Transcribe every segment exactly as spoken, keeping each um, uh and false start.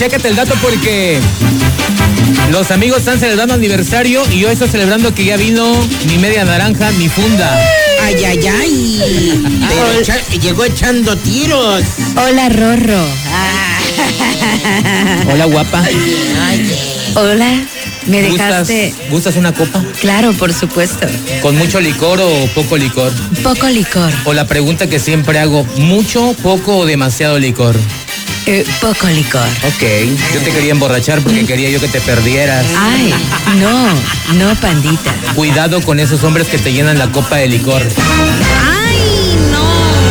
chécate el dato porque los amigos están celebrando aniversario y yo estoy celebrando que ya vino mi media naranja, mi funda. Ay, ay, ay. Pero echa, llegó echando tiros. Hola, Rorro. Ah. Hola, guapa. Hola. ¿Me ¿Gustas, dejaste? ¿Gustas una copa? Claro, por supuesto. ¿Con mucho licor o poco licor? Poco licor. O la pregunta que siempre hago, ¿mucho, poco o demasiado licor? Eh, poco licor. Ok, yo te quería emborrachar porque quería yo que te perdieras. Ay, no, no, pandita. Cuidado con esos hombres que te llenan la copa de licor. ¡Ay, no!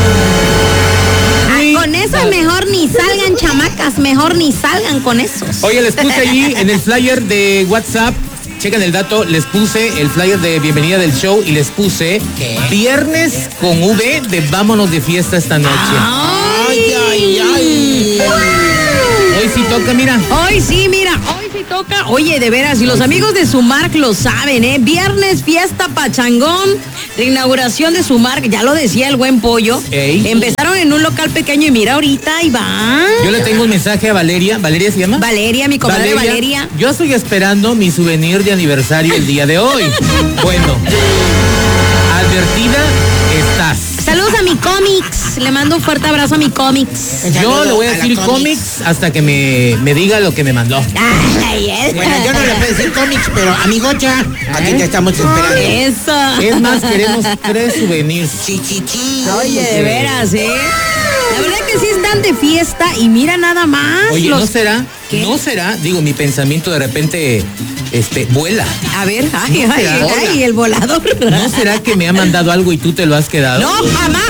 Ay, con eso mejor ni salgan, chamacas, mejor ni salgan con esos. Oye, les puse allí en el flyer de WhatsApp, chequen el dato, les puse el flyer de bienvenida del show y les puse ¿qué? Viernes con V de vámonos de fiesta esta noche. Ay, ay, ay. Hoy sí toca, mira. Hoy sí, mira, hoy sí toca. Oye, de veras, y los amigos de Sumark lo saben, ¿eh? Viernes, fiesta, pachangón, reinauguración de Sumark, ya lo decía el buen pollo. Ey. Empezaron en un local pequeño y mira ahorita, ahí van. Yo le tengo un mensaje a Valeria. ¿Valeria se llama? Valeria, mi comadre Valeria. Yo estoy esperando mi souvenir de aniversario el día de hoy. Bueno, advertida estás. Saludos a mi cómics. Le mando un fuerte abrazo a mi cómics. Yo le voy a decir cómics hasta que me, me diga lo que me mandó. Ay, es. Bueno, yo no le puedo decir cómics, pero amigocha, aquí te estamos esperando. Eso. Es más, queremos tres souvenirs. Chichichi. Oye, de veras, ¿eh? La verdad que sí están de fiesta y mira nada más. Oye, los... ¿no será? ¿Qué? ¿No será? Digo, mi pensamiento de repente, este, vuela. A ver, ay, ¿No ay, será? ay, el volador. ¿No será que me ha mandado algo y tú te lo has quedado? No, jamás.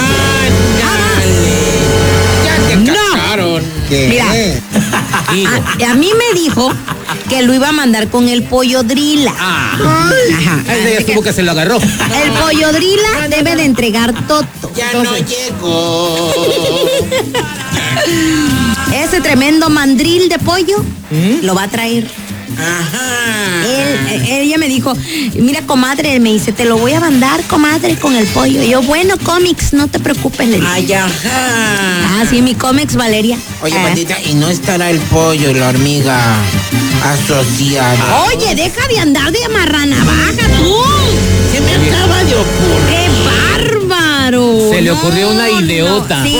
Ya te No. cacharon. ¿Qué? Mira. Digo. A, a mí me dijo que lo iba a mandar con el pollo drila. Ah, Ajá. ese ya estuvo que se lo agarró. El pollo drila debe de entregar todo. Ya no llegó. Ese tremendo mandril de pollo ¿Mm? lo va a traer. Ajá. Él, eh, ella me dijo, mira, comadre, me dice, te lo voy a mandar, comadre, con el pollo. Y yo, bueno, cómics, no te preocupes, le dije. Ay, ajá. Ah, sí, mi cómics, Valeria. Oye, Ah. bandita, ¿y no estará el pollo y la hormiga asociada? Oye, deja de andar de amarranavaja, tú. Se me acaba de ocurrir. ¡Qué bárbaro! Se le ocurrió una No, ideota. no. Sí,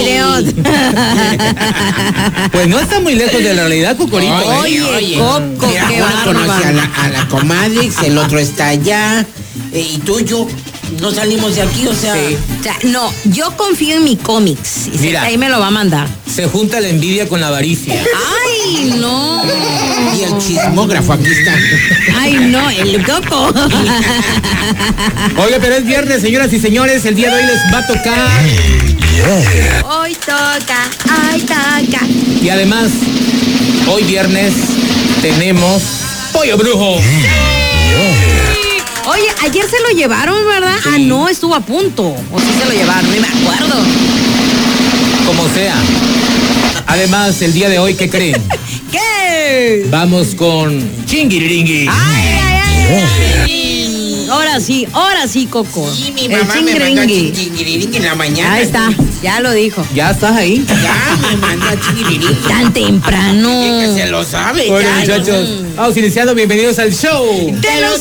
idiota. Pues no está muy lejos de la realidad, Cocorito. Oye, ¿eh? Coco, Mira, qué Juan bárbaro. conoce a la, a la comadre, el otro está allá, eh, y tú y yo no salimos de aquí, o sea... Sí. O sea, no, yo confío en mi cómics. Y sé Mira. que ahí me lo va a mandar. Se junta la envidia con la avaricia. ¡Ay, no! Y el chismógrafo aquí está. ¡Ay, no! ¡El Coco! Oye, pero es viernes, señoras y señores. El día de hoy les va a tocar. Hoy toca, hoy toca. Y además, hoy viernes tenemos Pollo Brujo. Oye, ayer se lo llevaron, ¿verdad? Sí. Ah, no, estuvo a punto. O sí se lo llevaron, ni me acuerdo. Como sea. Además, el día de hoy, ¿qué creen? ¿Qué? Vamos con Chingiriringui. ¡Ay, ay, ay! ay. Ahora sí, ahora sí, Coco. Sí, mi El mamá me mandó a chingringui. chingiriringui en la mañana. Ahí está, ya lo dijo. ¿Ya estás ahí? Ya me mandó a chingiriringui. Tan temprano. Que se lo sabe. Bueno, ya, muchachos, vamos iniciando. Bienvenidos al show. ¡De los